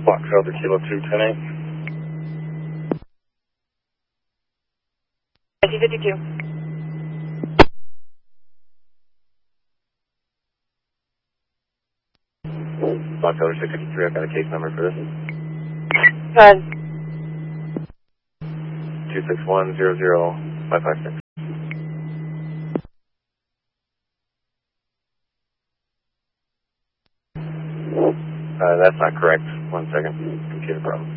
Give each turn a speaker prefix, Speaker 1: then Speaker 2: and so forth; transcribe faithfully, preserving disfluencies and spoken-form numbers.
Speaker 1: Foxtrot to Kilo two ten eight.
Speaker 2: T fifty-two.
Speaker 1: Foxtrot six sixty-three, I've got a case number for this.
Speaker 2: Go ahead.
Speaker 1: two six one zero zero five five six. Uh, that's not correct. One second. Computer problem.